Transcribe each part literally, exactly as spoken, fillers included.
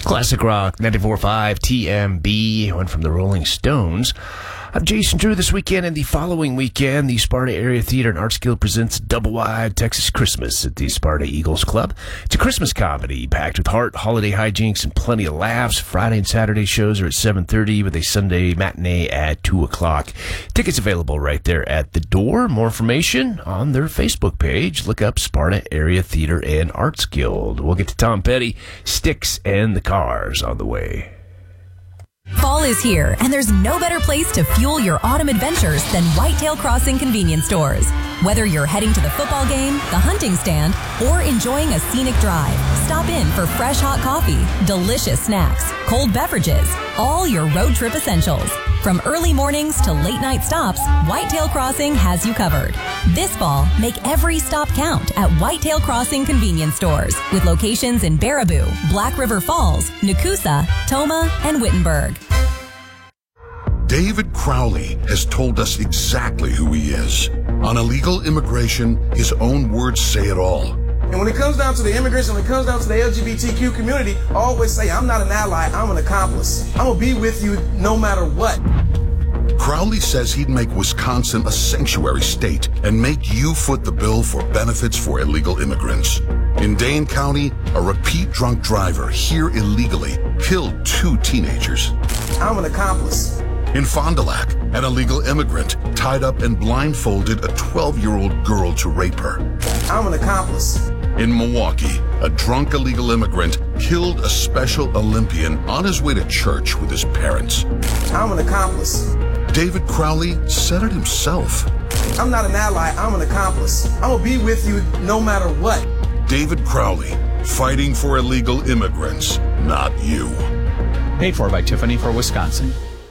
Classic Rock ninety-four point five T M B, one from the Rolling Stones. I'm Jason Drew. This weekend and the following weekend, the Sparta Area Theater and Arts Guild presents Double Wide Texas Christmas at the Sparta Eagles Club. It's a Christmas comedy packed with heart, holiday hijinks, and plenty of laughs. Friday and Saturday shows are at seven thirty with a Sunday matinee at two o'clock. Tickets available right there at the door. More information on their Facebook page. Look up Sparta Area Theater and Arts Guild. We'll get to Tom Petty, Styx, and the Cars on the way. Fall is here, and there's no better place to fuel your autumn adventures than Whitetail Crossing convenience stores. Whether you're heading to the football game, the hunting stand, or enjoying a scenic drive, stop in for fresh hot coffee, delicious snacks, cold beverages, all your road trip essentials. From early mornings to late night stops, Whitetail Crossing has you covered. This fall, make every stop count at Whitetail Crossing convenience stores with locations in Baraboo, Black River Falls, Nakusa, Toma, and Wittenberg. David Crowley has told us exactly who he is. On illegal immigration, his own words say it all. And when it comes down to the immigrants, when it comes down to the L G B T Q community, I always say, I'm not an ally, I'm an accomplice. I'm gonna be with you no matter what. Crowley says he'd make Wisconsin a sanctuary state and make you foot the bill for benefits for illegal immigrants. In Dane County, a repeat drunk driver here illegally killed two teenagers. I'm an accomplice. In Fond du Lac, an illegal immigrant tied up and blindfolded a twelve-year-old girl to rape her. I'm an accomplice. In Milwaukee, a drunk illegal immigrant killed a Special Olympian on his way to church with his parents. I'm an accomplice. David Crowley said it himself. I'm not an ally, I'm an accomplice. I'm gonna be with you no matter what. David Crowley, fighting for illegal immigrants, not you. Paid for by Tiffany for Wisconsin.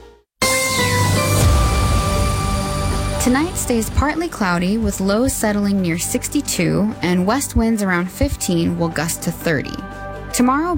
Tonight stays partly cloudy with lows settling near sixty-two and west winds around fifteen will gust to thirty. Tomorrow